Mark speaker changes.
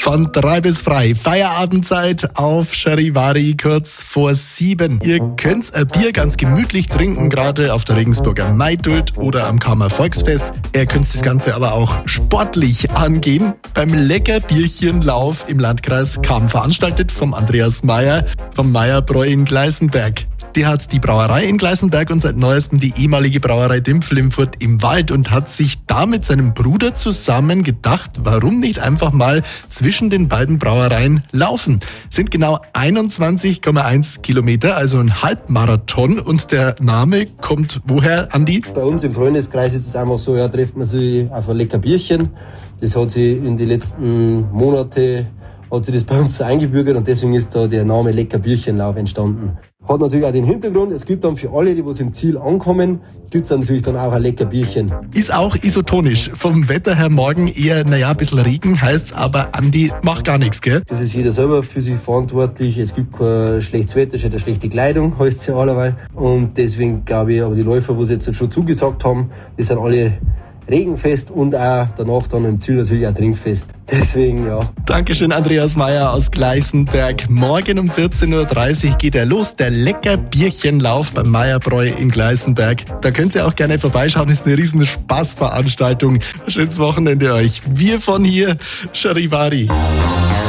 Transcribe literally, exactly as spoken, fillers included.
Speaker 1: Von drei bis frei. Feierabendzeit auf Charivari kurz vor sieben. Ihr könnt ein Bier ganz gemütlich trinken, gerade auf der Regensburger Maidult oder am Kammer Volksfest. Ihr könnt das Ganze aber auch sportlich angehen. Beim Leckerbierchenlauf im Landkreis Cham, veranstaltet vom Andreas Meyer vom Meyerbräu in Gleißenberg. Die hat die Brauerei in Gleißenberg und seit neuestem die ehemalige Brauerei Dimpflimfurt im Wald und hat sich da mit seinem Bruder zusammen gedacht, warum nicht einfach mal zwischen den beiden Brauereien laufen. Sind genau einundzwanzig Komma eins Kilometer, also ein Halbmarathon, und der Name kommt woher, Andi?
Speaker 2: Bei uns im Freundeskreis ist es einfach so, ja, trifft man sich auf ein lecker Bierchen. Das hat sich in den letzten Monaten hat sich das bei uns so eingebürgert und deswegen ist da der Name Leckerbierchenlauf entstanden. Hat natürlich auch den Hintergrund, es gibt dann für alle, die was im Ziel ankommen, gibt es dann natürlich dann auch ein Leckerbierchen.
Speaker 1: Ist auch isotonisch. Vom Wetter her morgen eher, naja, ein bisschen Regen, heißt's, aber Andi, macht gar nichts, gell?
Speaker 2: Das ist jeder selber für sich verantwortlich. Es gibt kein schlechtes Wetter, es hat eine schlechte Kleidung, heißt es ja allerweil. Und deswegen glaube ich, aber die Läufer, die jetzt schon zugesagt haben, die sind alle regenfest und auch danach dann im Ziel natürlich auch trinkfest. Deswegen, ja.
Speaker 1: Dankeschön, Andreas Meyer aus Gleißenberg. Morgen um vierzehn Uhr dreißig geht er los, der Leckerbierchenlauf beim Meyerbräu in Gleißenberg. Da könnt ihr auch gerne vorbeischauen, ist eine riesen Spaßveranstaltung. Schönes Wochenende euch. Wir von hier, Charivari.